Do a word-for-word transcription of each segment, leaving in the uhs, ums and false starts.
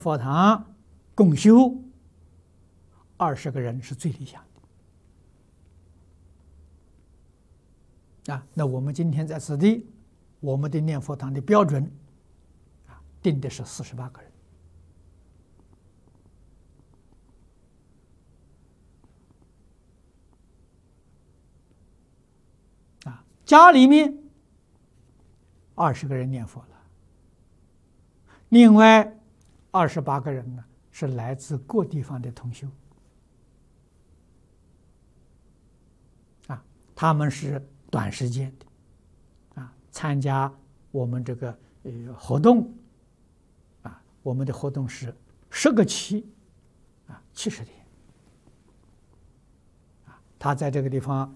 佛堂共修，二十个人是最理想的啊。那我们今天在此地，我们的念佛堂的标准啊，定的是四十八个人啊。家里面二十个人念佛了，另外二十八个人呢是来自各地方的同修啊，他们是短时间的啊，参加我们这个呃活动啊，我们的活动是十个期啊，七十天啊，他在这个地方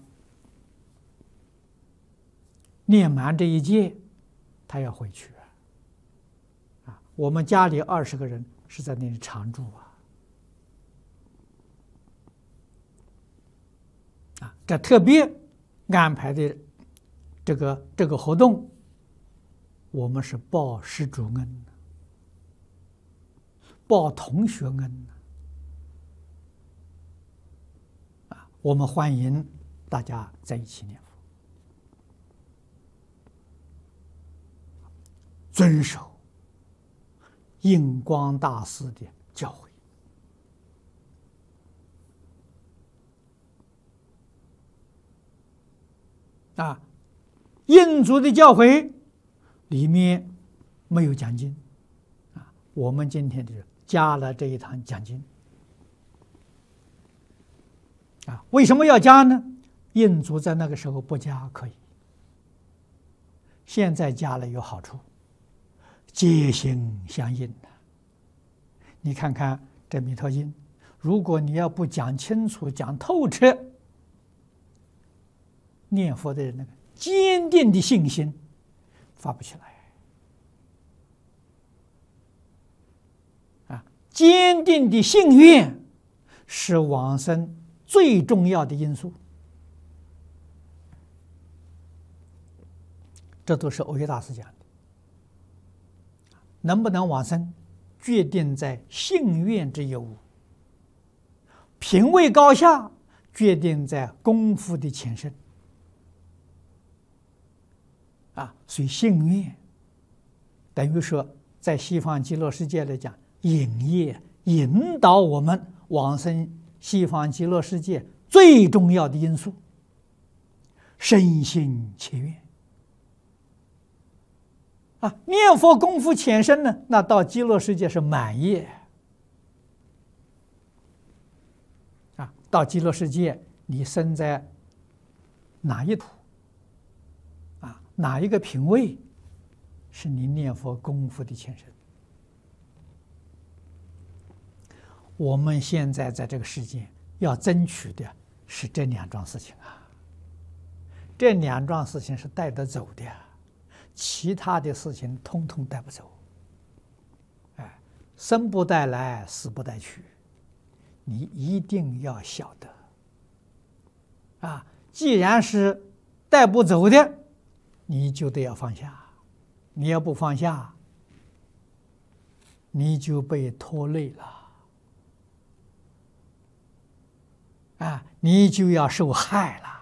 念满这一届，他要回去。我们家里二十个人是在那里常住啊，啊，这特别安排的这个这个活动，我们是报施主恩，报同学恩啊，我们欢迎大家在一起念佛，遵守印光大师的教诲啊，印祖的教诲里面没有讲经啊，我们今天就是加了这一堂讲经啊。为什么要加呢？印祖在那个时候不加可以，现在加了有好处。皆心相应的，你看看这《弥陀经》，如果你要不讲清楚、讲透彻，念佛的人那个坚定的信心发不起来啊！坚定的信愿是往生最重要的因素，这都是耦约大师讲的。能不能往生，决定在信愿之有无；品位高下，决定在功夫的浅深。啊，所以信愿等于说，在西方极乐世界来讲，引业引导我们往生西方极乐世界最重要的因素，深信切愿。啊，念佛功夫浅深呢，那到极乐世界是满业啊。到极乐世界，你生在哪一土啊，哪一个品位，是你念佛功夫的浅深。我们现在在这个世界要争取的是这两桩事情啊，这两桩事情是带得走的。其他的事情通通带不走，哎，生不带来，死不带去，你一定要晓得啊！既然是带不走的，你就得要放下。你要不放下，你就被拖累了啊！你就要受害了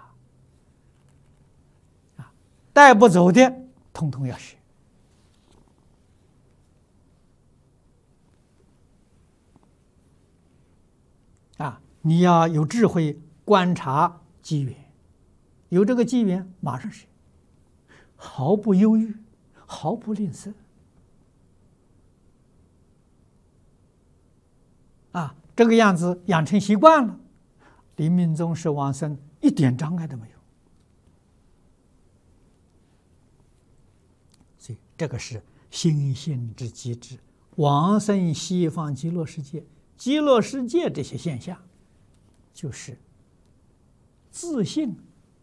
啊！带不走的，通通要学啊！你要有智慧观察机缘，有这个机缘马上学，毫不犹豫，毫不吝啬啊！这个样子养成习惯了，临命终时往生一点障碍都没有。所以这个是心性之机制，往生西方极乐世界，极乐世界这些现象，就是自信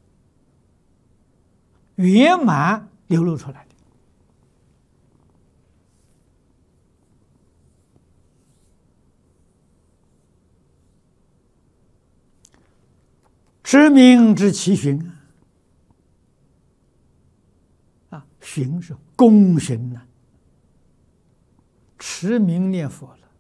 圆满流露出来的。持名之其循啊，循是功循呐，持名念佛了，